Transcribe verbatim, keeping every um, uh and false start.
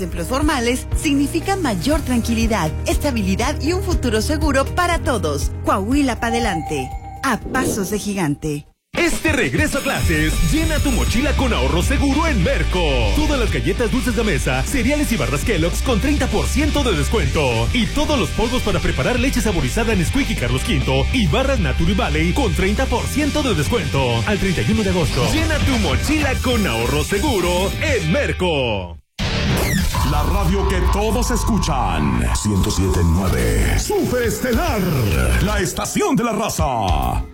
empleos formales significa mayor tranquilidad, estabilidad y un futuro seguro para todos. Coahuila para adelante, a pasos de gigante. Este regreso a clases, llena tu mochila con ahorro seguro en Merco. Todas las galletas dulces de mesa, cereales y barras Kellogg's con treinta por ciento de descuento. Y todos los polvos para preparar leche saborizada en Squeak y Carlos Quinto y barras Nature Valley con treinta por ciento de descuento. Al treinta y uno de agosto. Llena tu mochila con ahorro seguro en Merco. La radio que todos escuchan. ciento siete punto nueve. Superestelar. La estación de la raza.